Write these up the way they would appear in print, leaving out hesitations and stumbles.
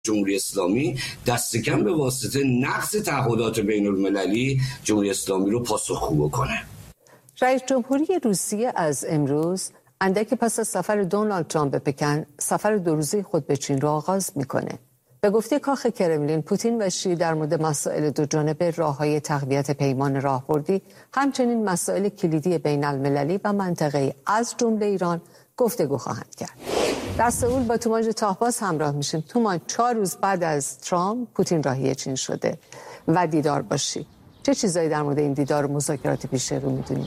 جمهوری اسلامی دست کم به واسطه نقض تعهدات بین المللی جمهوری اسلامی رو پاسخگو بکنه. رئیس جمهوری روسیه از امروز اندکی پس از سفر دونالد ترامپ به پکن سفر 2 روزه خود به چین را آغاز میکنه. به گفته کاخ کرملین، پوتین و شی در مورد مسائل دوجانبه، راههای تقویت پیمان راهبردی، همچنین مسائل کلیدی بین المللی و منطقه‌ای از جمله ایران گفتگو خواهند کرد. در سئول با توماج تاهباز همراه میشیم. توماج، 4 روز بعد از ترامپ پوتین راهی چین شده و دیدار با شی. چه چیزایی در مورد این دیدار و مذاکرات پیش رو میدونید؟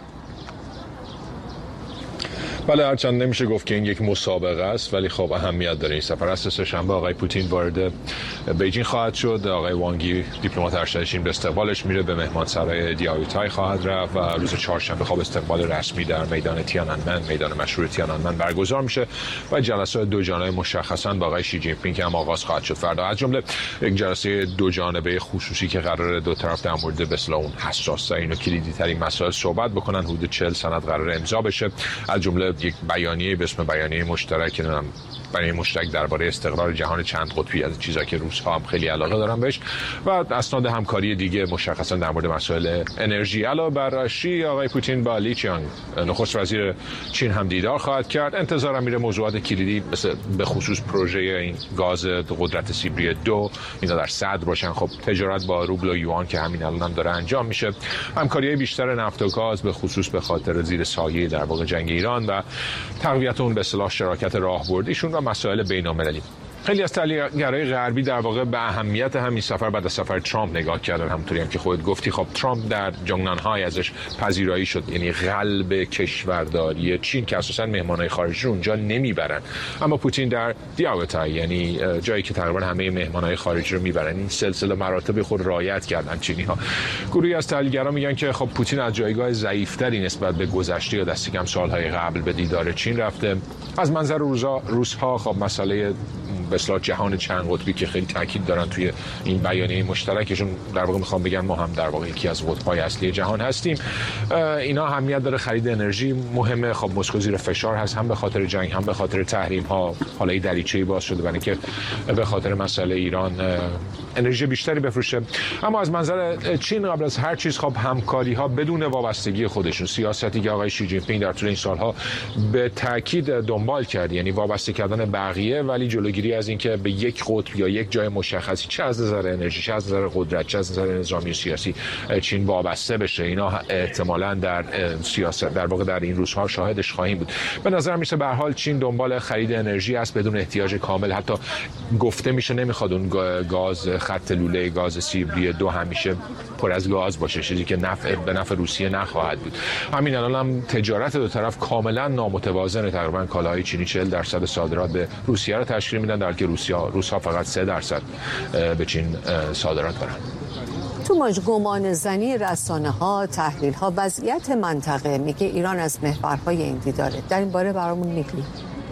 بله، هرچند نمیشه گفت که این یک مسابقه است، ولی خب اهمیت داره این سفر. از سه‌شنبه آقای پوتین وارد بیجینگ خواهد شد. آقای وانگی دیپلمات ارشد چین به استقبالش میره، به مهمانسرای دیاویتای خواهد رفت و روز چهارشنبه خب استقبال رسمی در میدان تیانانمن، میدان مشهور تیانانمن برگزار میشه و جلسات دو جانبه مشخصاً با آقای شی جین پینگ هم آغاز خواهد شد فردا. از جمله یک جلسه دو جانبه خصوصی که قراره دو طرف در مورد به اصطلاح اون حساس‌ترین و کلیدی‌ترین مسائل صحبت بکنن. حدود 40 سند قراره امضا بشه، از جمله یک بیانیه به اسم بیانیه مشترک، بیانیه مشترک درباره استقرار جهان چند قطبی، از چیزا که روس‌ها هم خیلی علاقه دارن بهش، و اسناد همکاری دیگه مشخصا در مورد مسائل انرژی. علاوه بر شی، آقای پوتین با لی چیانگ نخست وزیر چین هم دیدار خواهد کرد. انتظارم میره موضوعات کلیدی مثل به خصوص پروژه این گاز قدرت سیبری 2 اینا در صدر باشن. خب تجارت با روبل و یوان که همین الان هم داره انجام میشه، همکاری بیشتر نفت و گاز به خصوص به خاطر زیر سایه در واقع جنگ ایران و تقویت اون به اصطلاح شراکت راهبردیشون و مسائل بین‌المللی. خیلی از تحلیلگرای غربی در واقع به اهمیت همین سفر بعد از سفر ترامپ نگاه کردن. همونطوری هم که خودت گفتی، خب ترامپ در جونگنانهای ازش پذیرایی شد، یعنی قلب کشورداری چین که اساسا مهمانای خارجی رو اونجا نمیبرن، اما پوتین در دیاوتای، یعنی جایی که تقریبا همه مهمانای خارجی رو میبرن، این سلسله مراتب خود رعایت کردن چینی‌ها. گروهی از تحلیلگرا میگن که خب پوتین از جایگاه ضعیف‌تری نسبت به گذشته یا دست کم سالهای قبل به دیدار چین رفته. از منظر روس‌ها خب مسئله به اصطلاح جهان چند قطبی که خیلی تاکید دارن توی این بیانیه مشترکشون، در واقع میخوام بگن ما هم در واقع یکی از قطب‌های اصلی جهان هستیم. اینا اهمیت داره. خرید انرژی مهمه. خب مسکو زیر فشار هست، هم به خاطر جنگ هم به خاطر تحریم ها. حالا این دریچه‌ای باز شده برای اینکه به خاطر مسئله ایران انرژی بیشتری بفروشه. اما از منظر چین قبل از هر چیز خب همکاری ها بدون وابستگی خودشون، سیاستی که آقای شی جین پینگ در طول این سالها به تاکید دنبال کرد، یعنی وابسته کردن بقیه ولی جلوگیری از اینکه به یک قطب یا یک جای مشخصی، چه از نظر انرژی، چه از نظر قدرت، چه از نظر نظامی و سیاسی، چین وابسته بشه. اینا احتمالاً در سیاست در واقع در این روزها شاهدش خواهیم بود. به نظر میسه به هر حال چین دنبال خرید انرژی است بدون احتیاج کامل. حتی گفته میشه نمیخواد اون گاز خط لوله گاز سیبری 2 همیشه پر از گاز باشه، چیزی که به نفع روسیه نخواهد بود. همین الان هم تجارت دو طرف کاملا نامتوازنه. تقریبا کالاهای چینی 40% صادرات به روسیه رو تشکیل میدن، در حالی که روس‌ها فقط 3% به چین صادرات دارن. توماج، گمان زنی رسانه‌ها، تحلیل‌ها، وضعیت منطقه میگه ایران از محورهای این دیداره. در این باره برامون میگی؟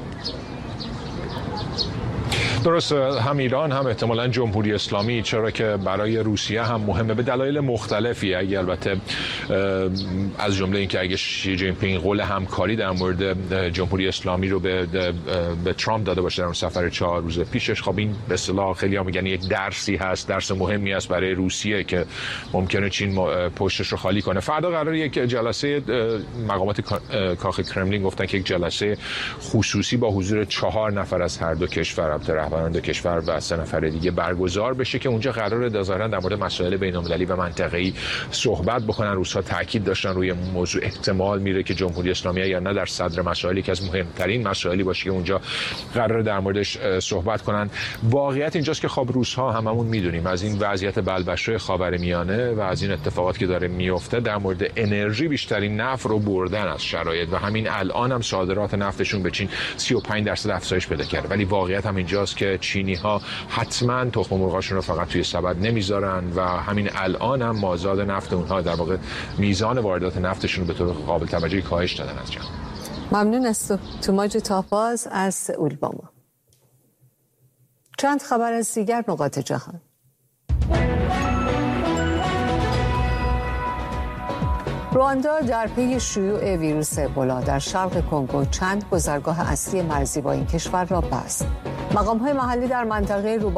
درست، هم ایران هم احتمالاً جمهوری اسلامی، چرا که برای روسیه هم مهمه به دلایل مختلفی. اگه البته از جمله اینکه اگه شی جین پینگ قول همکاری در مورد جمهوری اسلامی رو به ترامپ داده باشه در اون سفر 4 روز پیشش، خب این به اصطلاح خیلی‌ها میگن یک درسی هست، درس مهمی است برای روسیه که ممکنه چین پشتش رو خالی کنه. فردا قرار یک جلسه، مقامات کاخ کرملین گفتن که یک جلسه خصوصی با حضور 4 نفر از هر دو کشور، رهبران دو کشور و 3 نفر دیگه برگزار بشه که اونجا قراره ظاهرا در مورد مسائل بین‌المللی و منطقه‌ای صحبت بکنن. روس‌ها تاکید داشتن روی موضوع، احتمال میره که جمهوری اسلامی یا نه در صدر مسائلی که از مهمترین مسائلی باشه که اونجا قراره در موردش صحبت کنن. واقعیت اینجاست که خب روس‌ها هممون میدونیم از این وضعیت بلبشوی خاورمیانه و از این اتفاقاتی که داره میفته در مورد انرژی بیشترین نفع رو بردن از شرایط و همین الان هم صادرات نفتشون به چین 35% افزایش پیدا کرده. ولی واقعیت هم اینجاست که چینی‌ها حتما تخم مرغاشون رو فقط توی سبد نمیذارن و همین الان هم مازاد نفت اونها، در واقع میزان واردات نفتشون رو به طور قابل توجهی کاهش دادن از جهان. ممنون از تو توماج تاهباز از سئول با ما. چند خبر از دیگر نقاط جهان. رواندا در پی شیوع ویروس ابولا در شرق کنگو چند گذرگاه اصلی مرزی با این کشور را بست. مقام‌های محلی در منطقه